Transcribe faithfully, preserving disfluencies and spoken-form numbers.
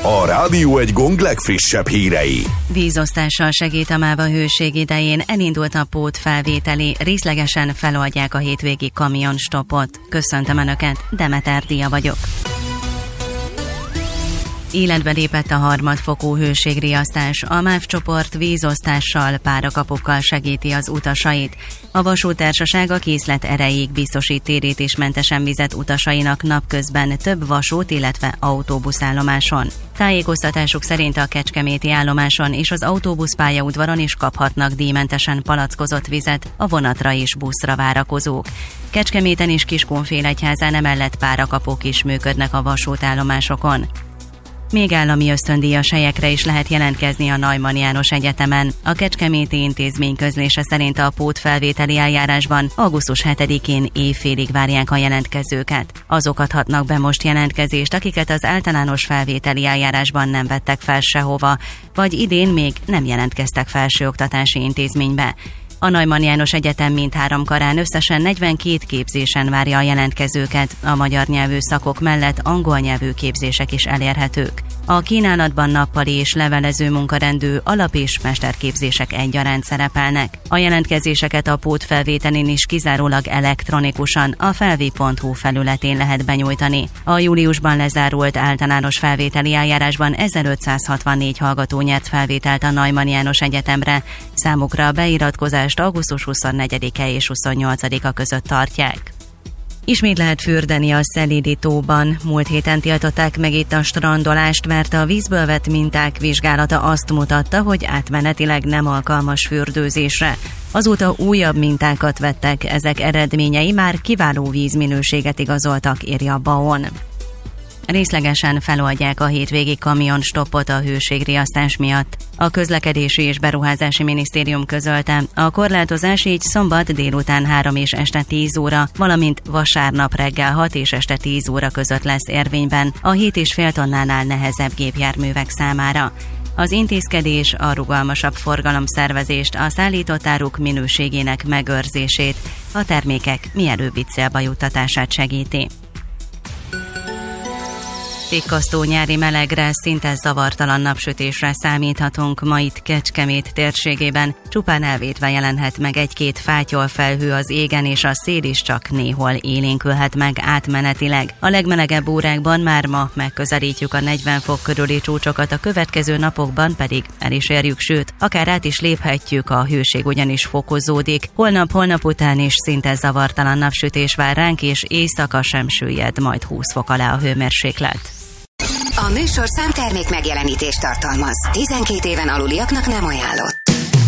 A Rádió Egy gong legfrissebb hírei. Vízosztással segít a MÁV a hőség idején, elindult a pót felvételi, részlegesen feloldják a hétvégi kamionstopot. Köszöntöm Önöket, Demeter Dia vagyok. Életbe lépett a harmadfokú hőségriasztás. A MÁV csoport vízosztással, párakapokkal segíti az utasait. A vasúttársaság a készlet erejéig biztosít térítésmentesen vizet utasainak napközben több vasút, illetve autóbuszállomáson. Tájékoztatásuk szerint a kecskeméti állomáson és az autóbuszpályaudvaron is kaphatnak díjmentesen palackozott vizet a vonatra és buszra várakozók. Kecskeméten és Kiskunfélegyházán emellett párakapok is működnek a vasútállomásokon. Még állami ösztöndíjas helyekre is lehet jelentkezni a Neumann János Egyetemen. A kecskeméti intézmény közlése szerint a pótfelvételi eljárásban augusztus hetedikén évfélig várják a jelentkezőket. Azok adhatnak be most jelentkezést, akiket az általános felvételi eljárásban nem vettek fel sehova, vagy idén még nem jelentkeztek felsőoktatási intézménybe. A Neumann János Egyetem mindhárom karán összesen negyvenkét képzésen várja a jelentkezőket, a magyar nyelvű szakok mellett angol nyelvű képzések is elérhetők. A kínálatban nappali és levelező munkarendű alap- és mesterképzések egyaránt szerepelnek. A jelentkezéseket a pótfelvételén is kizárólag elektronikusan a felvi pont hu felületén lehet benyújtani. A júliusban lezárult általános felvételi eljárásban ezerötszázhatvannégy hallgató nyert felvételt a Neumann János Egyetemre. Számukra a beiratkozást augusztus huszonnegyedike és huszonnyolcadika között tartják. Ismét lehet fürdeni a Szelídi tóban. Múlt héten tiltották meg itt a strandolást, mert a vízből vett minták vizsgálata azt mutatta, hogy átmenetileg nem alkalmas fürdőzésre. Azóta újabb mintákat vettek, ezek eredményei már kiváló vízminőséget igazoltak, írja a BAON. Részlegesen feloldják a hétvégi kamionstopot a hőségriasztás miatt. A Közlekedési és Beruházási Minisztérium közölte, a korlátozás így szombat délután három és este tíz óra, valamint vasárnap reggel hat és este tíz óra között lesz érvényben a hét és fél tonnánál nehezebb gépjárművek számára. Az intézkedés a rugalmasabb forgalomszervezést, a szállított áruk minőségének megőrzését, a termékek mielőbbi célba juttatását segíti. Tikkasztó nyári melegre, szinte zavartalan napsütésre számíthatunk ma itt Kecskemét térségében. Csupán elvétve jelenhet meg egy-két fátyolfelhő az égen, és a szél is csak néhol élénkülhet meg átmenetileg. A legmelegebb órákban már ma megközelítjük a negyven fok körüli csúcsokat, a következő napokban pedig el is érjük, sőt, akár át is léphetjük, a hőség ugyanis fokozódik. Holnap-holnap után is szinte zavartalan napsütés vár ránk, és éjszaka sem süllyed majd húsz fok alá a hőmérséklet. A műsorszám termék megjelenítést tartalmaz. tizenkét éven aluliaknak nem ajánlott.